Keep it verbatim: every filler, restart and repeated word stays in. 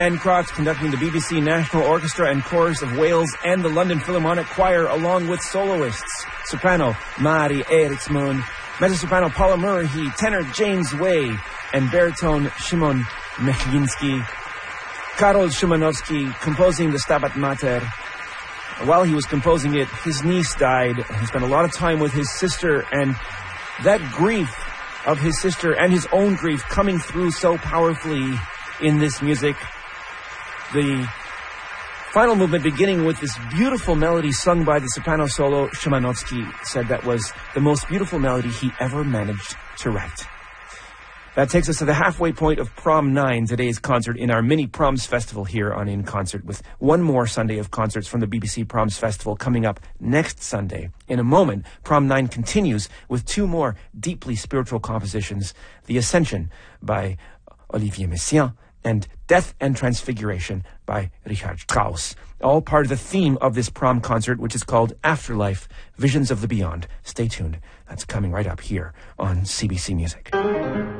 Croft conducting the B B C National Orchestra and Chorus of Wales and the London Philharmonic Choir, along with soloists. Soprano Mari Eriksmoen, mezzo-soprano Paula Murray, tenor James Way, and baritone Szymon Mechlinski. Karol Szymanowski composing the Stabat Mater. While he was composing it, his niece died. He spent a lot of time with his sister, and that grief of his sister and his own grief coming through so powerfully in this music. The final movement beginning with this beautiful melody sung by the soprano solo. Szymanowski said that was the most beautiful melody he ever managed to write. That takes us to the halfway point of Prom nine, today's concert in our mini Proms Festival here on In Concert, with one more Sunday of concerts from the B B C Proms Festival coming up next Sunday. In a moment, Prom nine continues with two more deeply spiritual compositions, The Ascension by Olivier Messiaen and Death and Transfiguration by Richard Strauss. All part of the theme of this prom concert, which is called Afterlife, Visions of the Beyond. Stay tuned. That's coming right up here on C B C Music.